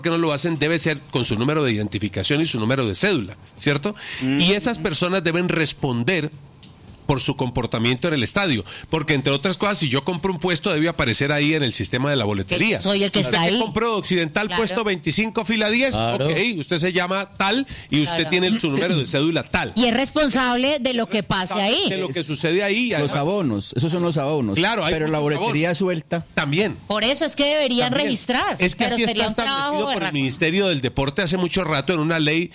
que no lo hacen debe ser con su número de identificación y su número de cédula, ¿cierto? Y esas personas deben responder por su comportamiento en el estadio, porque entre otras cosas, si yo compro un puesto, debe aparecer ahí en el sistema de la boletería. Soy el que está ahí. Usted que compró Occidental, claro, puesto 25, fila 10, claro, ok, usted se llama tal y usted tiene su número de cédula tal. Y es responsable de lo que pase ahí. De lo que sucede ahí. Los abonos, esos son los abonos. Claro, pero la boletería suelta. También. Por eso es que deberían registrar. Es que así está establecido por el Ministerio del Deporte hace mucho rato en una ley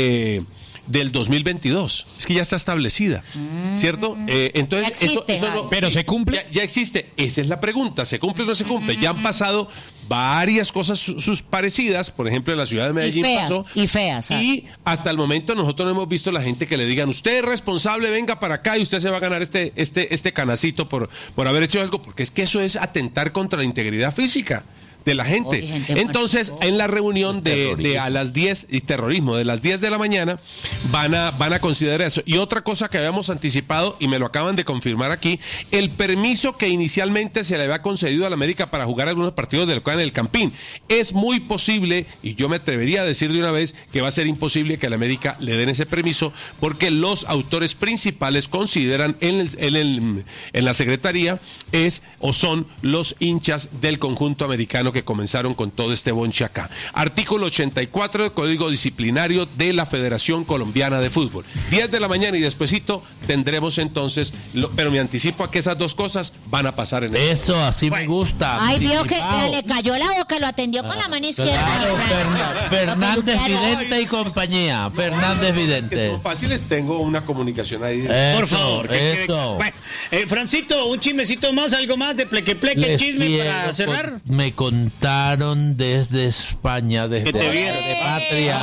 del 2022. Es que ya está establecida, ¿cierto? Entonces, ya existe, pero se cumple. Ya existe. Esa es la pregunta. ¿Se cumple o no se cumple? Ya han pasado varias cosas sus parecidas. Por ejemplo, en la ciudad de Medellín pasó. Y feas. Y hasta el momento nosotros no hemos visto la gente que le digan, usted es responsable, venga para acá y usted se va a ganar este canacito por haber hecho algo. Porque es que eso es atentar contra la integridad física de la gente. Entonces, en la reunión de a las 10 y terrorismo, de las 10 de la mañana, van a considerar eso. Y otra cosa que habíamos anticipado, y me lo acaban de confirmar aquí, el permiso que inicialmente se le había concedido a la América para jugar algunos partidos del local en el Campín. Es muy posible, y yo me atrevería a decir de una vez, que va a ser imposible que a la América le den ese permiso, porque los autores principales consideran en la Secretaría son los hinchas del conjunto americano que comenzaron con todo este bonche acá. Artículo 84 del Código Disciplinario de la Federación Colombiana de Fútbol. 10 de la mañana y despuesito tendremos entonces, pero me anticipo a que esas dos cosas van a pasar en el... Eso, así me gusta. Ay, vio que le cayó la boca, lo atendió con la mano izquierda. Claro, Fernández Vidente y compañía. Fernández Vidente. Que son fáciles, tengo una comunicación ahí. Por favor. Bueno, Francito, un chismecito más, algo más de pleque, chisme para cerrar. Me contaron desde España, desde Patria.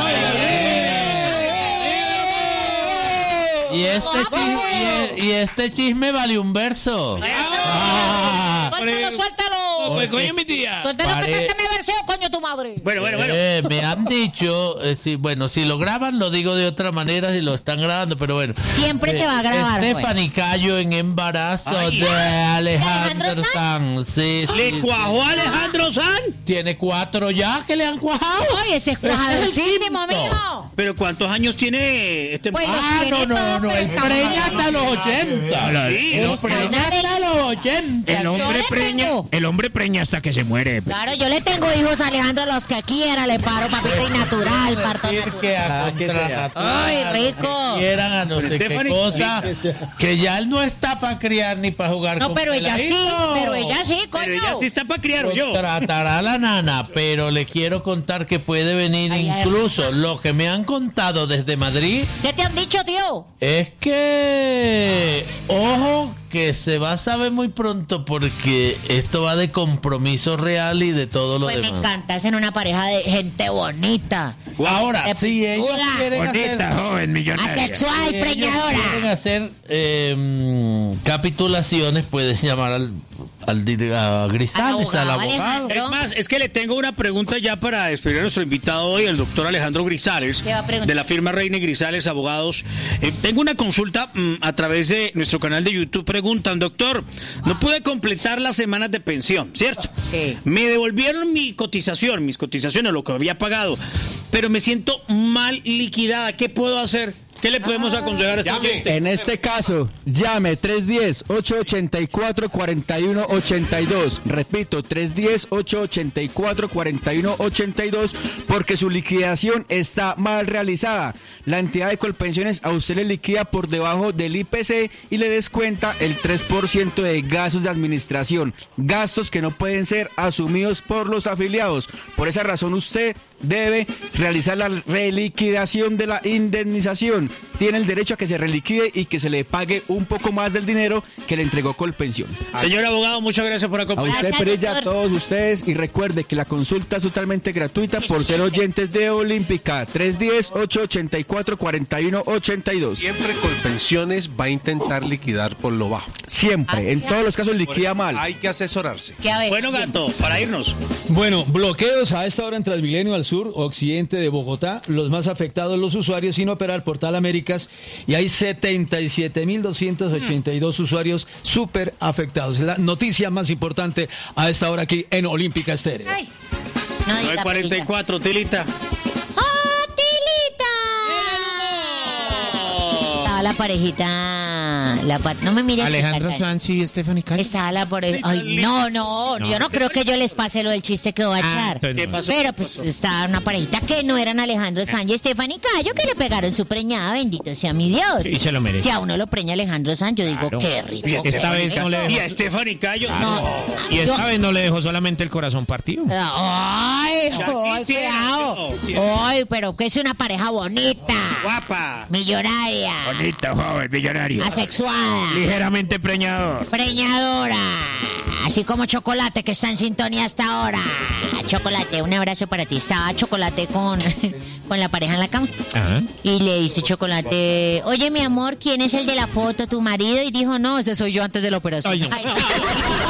Y este chisme vale un verso. Suéltalo. Pues coño, mi tía. Suéltalo que te mi versión, coño, tu madre. Bueno. Me han dicho, si lo graban, lo digo de otra manera, si lo están grabando, pero bueno. Siempre te va a grabar. Stephanie Cayo en embarazo de Alejandro Sanz. Sí, ¿Le cuajó a Alejandro Sanz? Tiene 4 ya que le han cuajado. Ay, ese es cuajadísimo, mijo. ¿Pero cuántos años tiene este pues no, el preña hasta los 80. El preña hasta los 80. El hombre preña hasta que se muere. Claro, yo le tengo hijos a Alejandro a los que quiera, le paro papita y natural, parto natural. Ay, rico. Que quieran a no sé qué cosa, que ya él no está para criar ni para jugar con pero ella sí, coño. Pero ella sí está para criar, yo. Tratará a la nana, pero le quiero contar que puede venir incluso lo que me han contado desde Madrid. ¿Qué te han dicho, tío? Es que, ojo, que se va a saber muy pronto porque esto va de compromiso real y de todo lo demás. Me encanta, es en una pareja de gente bonita. Ahora, si ellos quieren bonita, joven, millonaria. Asexual, preñadora. Si quieren hacer capitulaciones, puedes llamar a Grisales, al abogado. Es más, es que le tengo una pregunta ya para despedir a nuestro invitado hoy, el doctor Alejandro Grisales, de la firma Reina y Grisales Abogados. Tengo una consulta a través de nuestro canal de YouTube. Preguntan, doctor, no pude completar las semanas de pensión, ¿cierto? Sí. Me devolvieron mis cotizaciones, lo que había pagado, pero me siento mal liquidada. ¿Qué puedo hacer? ¿Qué le podemos aconsejar a este oyente? En este caso, llame 310-884-4182. Repito, 310-884-4182, porque su liquidación está mal realizada. La entidad de Colpensiones a usted le liquida por debajo del IPC y le descuenta el 3% de gastos de administración. Gastos que no pueden ser asumidos por los afiliados. Por esa razón usted debe realizar la reliquidación de la indemnización. Tiene el derecho a que se reliquide y que se le pague un poco más del dinero que le entregó Colpensiones. Señor abogado, muchas gracias por acompañarnos. A usted, Perilla, a todos ustedes, y recuerde que la consulta es totalmente gratuita por ser oyentes de Olímpica. 310-884-4182. Siempre Colpensiones va a intentar liquidar por lo bajo. Siempre, en todos los casos liquida mal. Hay que asesorarse. Bueno, Gato, para irnos. Bueno, bloqueos a esta hora en Transmilenio al sur, occidente de Bogotá. Los más afectados, los usuarios sin operar Portal Américas, y hay 77.282 usuarios súper afectados. La noticia más importante a esta hora aquí en Olímpica Estéreo. Ay. No diga 9:44, Tilita. ¡Oh, Tilita! Estaba la parejita. No me mires. Alejandro Sanz y Stephanie Cayo. Estaba la pareja. Ay, no, yo no creo que yo les pase lo del chiste que voy a echar. ¿Qué pasó? Pero pues estaba una parejita que no eran Alejandro Sanz y Stephanie Cayo, que le pegaron su preñada, bendito sea mi Dios. Y se lo merece. Si a uno lo preña Alejandro Sanz, yo digo, qué rico. Esta vez no le dejó. Y a Stephanie Cayo. Y esta vez no le dejó solamente el corazón partido. Ay, Ya quisiera, cuidado. yo. Ay, pero que es una pareja bonita. Guapa. Millonaria. Bonito, joven, millonario. Asexuada. Ligeramente preñador. Preñadora. Así como Chocolate, que está en sintonía hasta ahora. Chocolate, un abrazo para ti. Estaba Chocolate con la pareja en la cama. Ajá. Y le dice Chocolate, oye, mi amor, ¿quién es el de la foto? ¿Tu marido? Y dijo, no, ese soy yo antes de la operación. Ay, no. Ay.